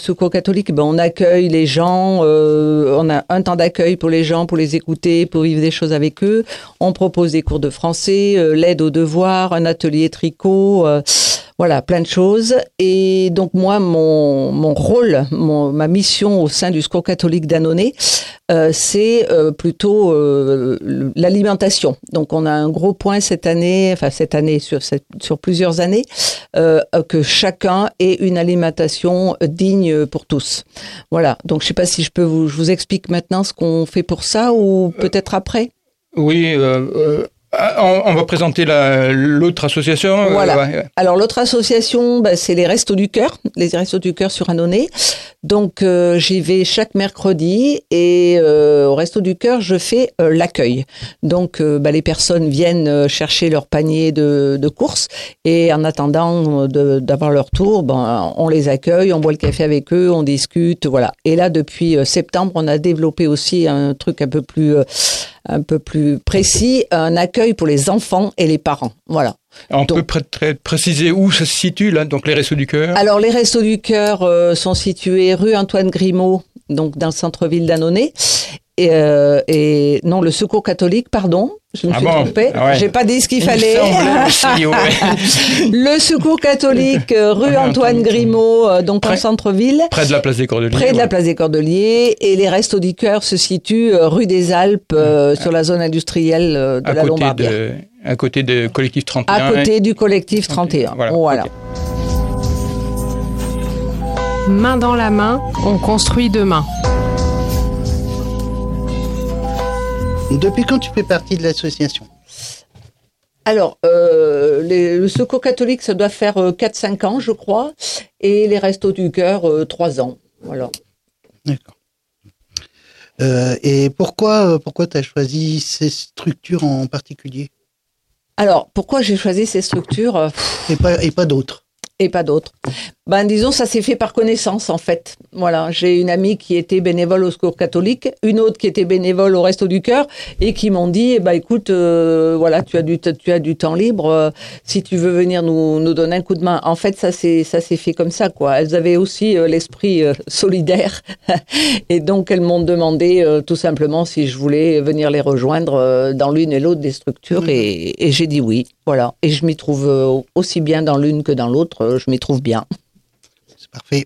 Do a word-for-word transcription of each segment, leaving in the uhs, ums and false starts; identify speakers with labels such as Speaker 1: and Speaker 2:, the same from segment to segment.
Speaker 1: Secours catholique, ben, on accueille les gens, euh, on a un temps d'accueil pour les gens, pour les écouter, pour vivre des choses avec eux. On propose des cours de français, euh, l'aide aux devoirs, un atelier tricot, euh, voilà, plein de choses. Et donc moi, mon, mon rôle, mon, ma mission au sein du Secours catholique d'Annonay, euh, c'est euh, plutôt euh, l'alimentation. Donc on a un gros point cette année, enfin cette année sur, cette, sur plusieurs années, euh, que chacun ait une alimentation digne pour tous. Voilà, donc je ne sais pas si je peux vous, je vous explique maintenant ce qu'on fait pour ça ou peut-être après.
Speaker 2: Oui, euh, euh... On, on va présenter la, l'autre association.
Speaker 1: Voilà.
Speaker 2: Euh, ouais.
Speaker 1: Alors l'autre association, bah, c'est les Restos du Cœur, les Restos du Cœur sur Annonay. Donc euh, j'y vais chaque mercredi et euh, au Resto du Cœur, je fais euh, l'accueil. Donc euh, bah, les personnes viennent chercher leur panier de, de courses et en attendant de, d'avoir leur tour, ben, on les accueille, on boit le café avec eux, on discute, voilà. Et là depuis euh, septembre, on a développé aussi un truc un peu plus euh, un peu plus précis, un accueil pour les enfants et les parents. Voilà.
Speaker 2: On
Speaker 1: donc,
Speaker 2: peut pré- préciser où ça se situe, là, donc les Restos du Cœur?
Speaker 1: Alors, les Restos du Cœur euh, sont situés rue Antoine Grimaud, donc dans le centre-ville d'Annonay. Et, euh, et non, le Secours catholique, pardon, je me
Speaker 2: ah
Speaker 1: suis
Speaker 2: bon
Speaker 1: trompée.
Speaker 2: Ah ouais.
Speaker 1: J'ai pas dit ce qu'il
Speaker 2: Il
Speaker 1: fallait.
Speaker 2: aussi, ouais.
Speaker 1: Le Secours catholique, euh, rue ah, Antoine Grimaud, euh, donc près, en centre-ville.
Speaker 2: Près de la place des Cordeliers.
Speaker 1: Près de ouais. la place des Cordeliers. Et les Restos du Cœur se situent euh, rue des Alpes, euh, ah. sur la zone industrielle euh, de
Speaker 2: à
Speaker 1: la
Speaker 2: côté
Speaker 1: Lombardie.
Speaker 2: De, à côté du collectif trente et un.
Speaker 1: À côté du collectif trente et un. Voilà. voilà. Okay.
Speaker 3: Main dans la main, on construit demain.
Speaker 4: Depuis quand tu fais partie de l'association ?
Speaker 1: Alors, euh, les, le Secours catholique, ça doit faire euh, quatre cinq ans, je crois, et les Restos du Cœur, euh, trois ans. Voilà.
Speaker 4: D'accord. Euh, et pourquoi, pourquoi tu as choisi ces structures en particulier ?
Speaker 1: Alors, pourquoi j'ai choisi ces structures euh,
Speaker 4: et pas, et pas d'autres ?
Speaker 1: Et pas d'autres. Ben, disons, ça s'est fait par connaissance, en fait. Voilà. J'ai une amie qui était bénévole au Secours catholique, une autre qui était bénévole au Resto du Cœur, et qui m'ont dit, eh ben, écoute, euh, voilà, tu as du, tu as du temps libre, euh, si tu veux venir nous, nous donner un coup de main. En fait, ça s'est, ça s'est fait comme ça, quoi. Elles avaient aussi euh, l'esprit euh, solidaire. Et donc, elles m'ont demandé, euh, tout simplement, si je voulais venir les rejoindre euh, dans l'une et l'autre des structures, mmh. et, et j'ai dit oui. Voilà. Et je m'y trouve euh, aussi bien dans l'une que dans l'autre. Euh, je m'y trouve bien.
Speaker 4: C'est parfait.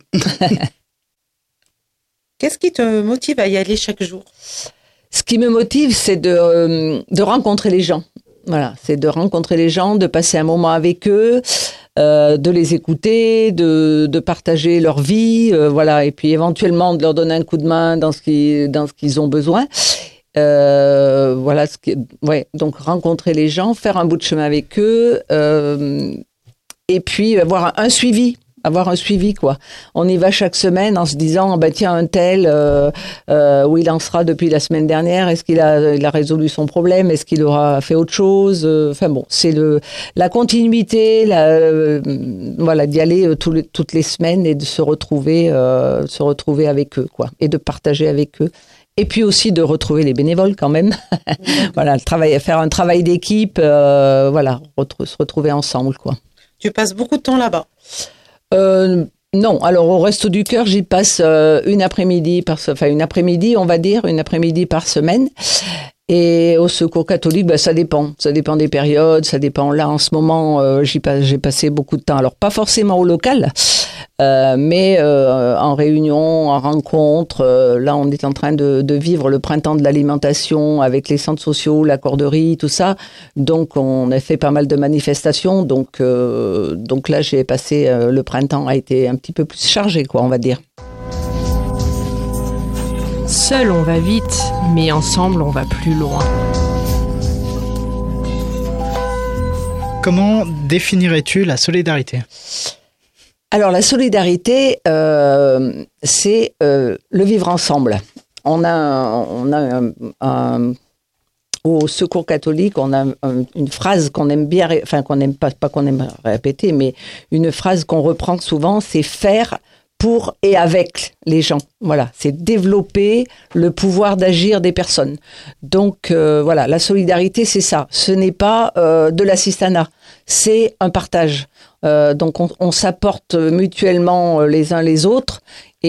Speaker 5: Qu'est-ce qui te motive à y aller chaque jour ?
Speaker 1: Ce qui me motive, c'est de, euh, de rencontrer les gens. Voilà, c'est de rencontrer les gens, de passer un moment avec eux, euh, de les écouter, de, de partager leur vie, euh, voilà, et puis éventuellement de leur donner un coup de main dans ce qui, dans ce qu'ils ont besoin. Euh, voilà, ce qui, ouais, donc rencontrer les gens, faire un bout de chemin avec eux, euh, et puis avoir un, un suivi. Avoir un suivi, quoi. On y va chaque semaine en se disant, bah tiens, un tel, euh, euh, où il en sera depuis la semaine dernière, est-ce qu'il a, il a résolu son problème, est-ce qu'il aura fait autre chose, enfin bon, c'est le, la continuité, la, euh, voilà, d'y aller euh, tout les, toutes les semaines et de se retrouver, euh, se retrouver avec eux, quoi, et de partager avec eux. Et puis aussi de retrouver les bénévoles quand même. Voilà, le travail, faire un travail d'équipe, euh, voilà, retrouver, se retrouver ensemble, quoi.
Speaker 5: Tu passes beaucoup de temps là-bas.
Speaker 1: Euh, non, alors au Resto du Cœur, j'y passe euh, une après-midi, par, enfin une après-midi, on va dire, une après-midi par semaine. Et au Secours catholique, bah, ça dépend. Ça dépend des périodes, ça dépend. Là, en ce moment, euh, j'y passe, j'ai passé beaucoup de temps. Alors, pas forcément au local, euh, mais euh, en réunion, en rencontre. Euh, là, on est en train de, de vivre le printemps de l'alimentation avec les centres sociaux, la corderie, tout ça. Donc, on a fait pas mal de manifestations. Donc, euh, donc là, j'ai passé, euh, le printemps a été un petit peu plus chargé, quoi, on va dire.
Speaker 3: Seul, on va vite, mais ensemble, on va plus loin.
Speaker 6: Comment définirais-tu la solidarité ?
Speaker 1: Alors, la solidarité, euh, c'est euh, le vivre ensemble. On a, on a un, un, au Secours catholique, on a un, une phrase qu'on aime bien, enfin qu'on aime pas, pas qu'on aime répéter, mais une phrase qu'on reprend souvent, c'est faire pour et avec les gens. Voilà, c'est développer le pouvoir d'agir des personnes. Donc euh, voilà, la solidarité, c'est ça. Ce n'est pas euh, de l'assistanat, c'est un partage. Euh, donc on, on s'apporte mutuellement les uns les autres